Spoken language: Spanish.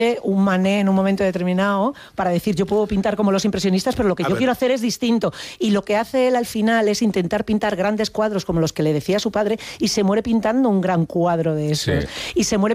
un Manet en un momento determinado para decir yo puedo pintar como los impresionistas, pero lo que yo quiero hacer es distinto. Y lo que hace él al final es intentar pintar grandes cuadros como los que le decía su padre y se muere pintando un gran cuadro de esos. Sí. Y se muere